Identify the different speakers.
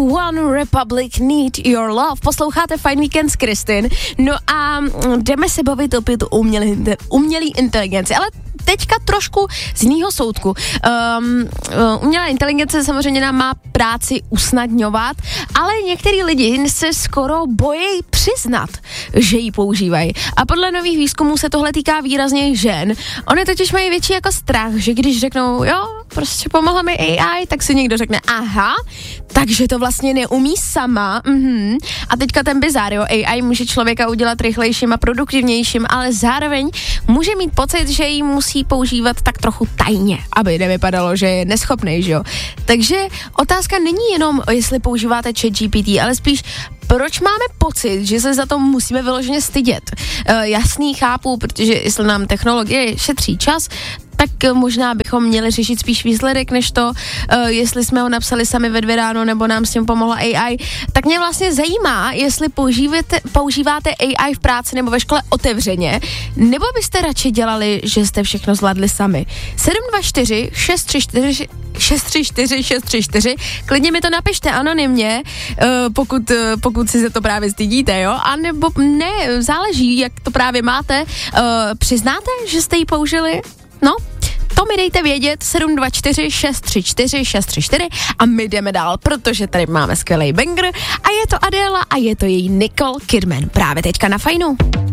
Speaker 1: One Republic Need Your Love. Posloucháte Fajn víkend s Kristin. No a jdeme se bavit opět o umělé inteligenci, ale teďka trošku z jiného soudku. Umělá inteligence samozřejmě nám má práci usnadňovat, ale některý lidi se skoro bojí přiznat, že ji používají. A podle nových výzkumů se tohle týká výrazně žen. Oni totiž mají větší jako strach, že když řeknou, jo, prostě pomohla mi AI, tak si někdo řekne, aha, takže to vlastně neumí sama. A teďka ten bizár, jo, AI může člověka udělat rychlejším a produktivnějším, ale zároveň může mít pocit, že ji musí používat tak trochu tajně, aby nevypadalo, že je neschopný, že jo. Takže otázka není jenom, jestli používáte ChatGPT, ale spíš, proč máme pocit, že se za to musíme vyloženě stydět? Jasný, chápu, protože jestli nám technologie šetří čas, tak možná bychom měli řešit spíš výsledek, než to, jestli jsme ho napsali sami ve 2 ráno, nebo nám s tím pomohla AI. Tak mě vlastně zajímá, jestli používáte AI v práci nebo ve škole otevřeně, nebo byste radši dělali, že jste všechno zvládli sami. 724 634 634, klidně mi to napište anonymně, pokud si se to právě stydíte, jo, a nebo ne, záleží, jak to právě máte. Přiznáte, že jste ji použili? No, to mi dejte vědět, 724 634 634 a my jdeme dál, protože tady máme skvělej banger a je to Adéla a je to její Nicole Kidman právě teďka na Fajnu.